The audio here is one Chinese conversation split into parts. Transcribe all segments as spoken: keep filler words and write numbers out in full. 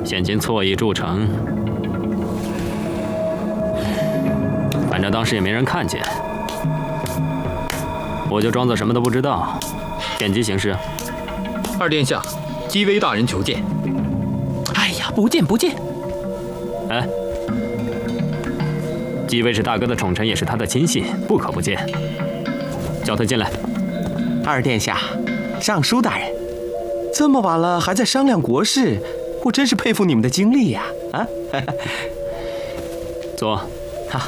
现今错意铸成，反正当时也没人看见，我就装作什么都不知道，电击行事。 二殿下，姬微大人求见。 哎呀，不见不见。 哎，姬微是大哥的宠臣，也是他的亲信，不可不见。叫他进来。 二殿下，尚书大人，这么晚了还在商量国事，我真是佩服你们的精力呀！啊， 坐。 好。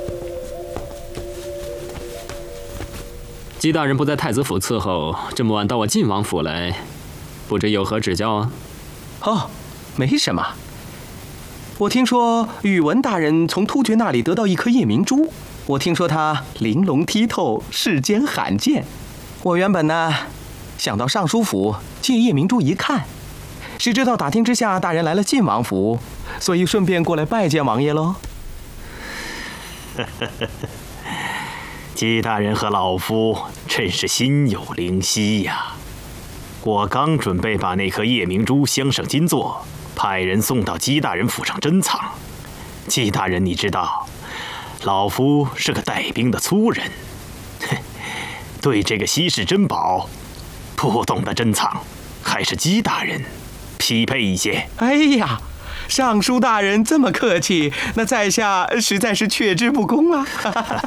姬大人不在太子府伺候，这么晚到我晋王府来，不知有何指教啊？ 哦，没什么。我听说宇文大人从突厥那里得到一颗夜明珠，我听说它玲珑剔透，世间罕见。我原本呢，想到尚书府借夜明珠一看，谁知道打听之下，大人来了晋王府，所以顺便过来拜见王爷喽。 姬大人和老夫真是心有灵犀呀！我刚准备把那颗夜明珠镶上金座，派人送到姬大人府上珍藏。姬大人，你知道，老夫是个带兵的粗人，哼，对这个稀世珍宝不懂得珍藏，还是姬大人匹配一些。 哎呀，尚书大人这么客气，那在下实在是却之不恭啊。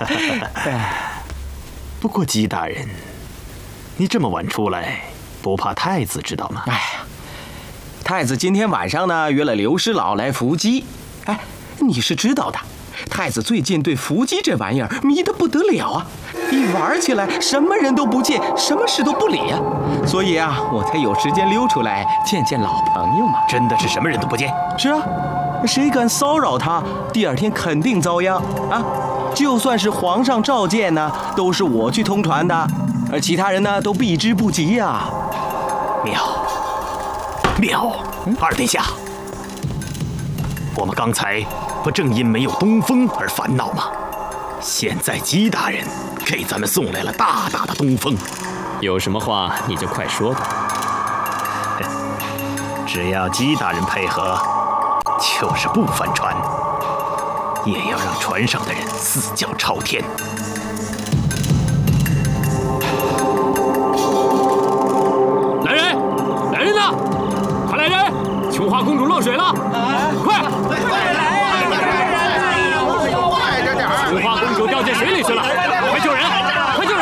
不过姬大人，你这么晚出来，不怕太子知道吗？ 哎呀，太子今天晚上呢约了刘师老来伏击。哎，你是知道的，太子最近对伏击这玩意儿迷得不得了啊，一玩起来什么人都不见，什么事都不理啊，所以啊，我才有时间溜出来见见老朋友嘛。 真的是什么人都不见？ 是啊，谁敢骚扰他，第二天肯定遭殃啊！就算是皇上召见呢，都是我去通传的，而其他人呢都避之不及呀、啊。 妙，妙！二殿下，我们刚才不正因没有东风而烦恼吗？现在姬大人给咱们送来了大大的东风， 有什么话你就快说吧。 只要姬大人配合，就是不翻船，也要让船上的人四脚朝天。 来人，来人呐！快来人！琼花公主落水了！啊、快！快来呀！ 快着点儿！ 琼花公主掉进水里去了，快救人！快救人！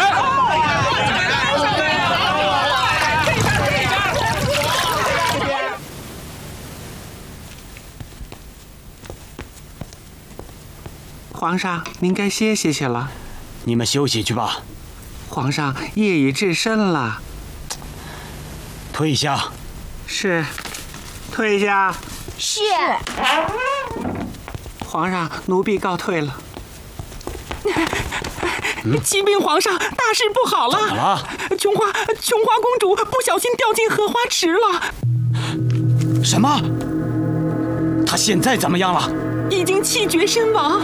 皇上，您该歇歇去了。 你们休息去吧。 皇上，夜已至深了。 退下。 是。退下。 是。 皇上，奴婢告退了。启禀皇上，大事不好了！ 怎么了？ 琼花，琼花公主不小心掉进荷花池了。 什么？她现在怎么样了？ 已经气绝身亡。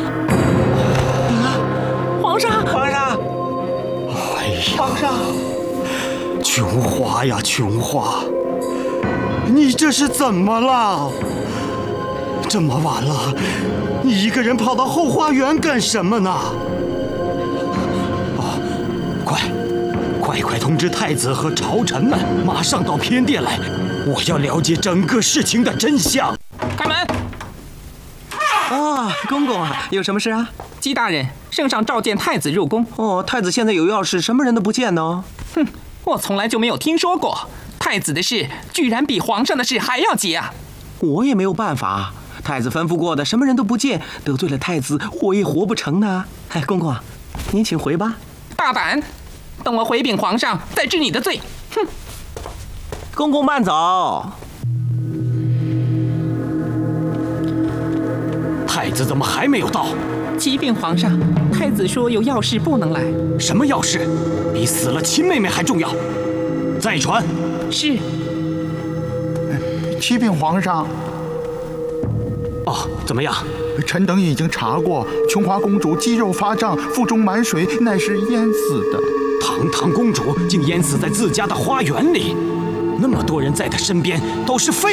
皇上， 皇上， 哎呀， 皇上， 琼花呀，琼花，你这是怎么了？这么晚了，你一个人跑到后花园干什么呢？啊，快，快快通知太子和朝臣们，马上到偏殿来，我要了解整个事情的真相。 开门。 啊，公公啊，有什么事啊？ 姬大人，圣上召见太子入宫。 哦，太子现在有要事，什么人都不见呢。 哼，我从来就没有听说过，太子的事居然比皇上的事还要急啊！ 我也没有办法，太子吩咐过的，什么人都不见，得罪了太子，我也活不成呢。哎，公公，您请回吧。 大胆！等我回禀皇上，再治你的罪。哼！ 公公慢走。 太子怎么还没有到？ 启禀皇上，太子说有要事不能来。 什么要事？比死了亲妹妹还重要。再传。 是。 启禀皇上。 哦，怎么样？ 臣等已经查过，琼花公主肌肉发胀，腹中满水，乃是淹死的。 堂堂公主竟淹死在自家的花园里，那么多人在她身边，都是废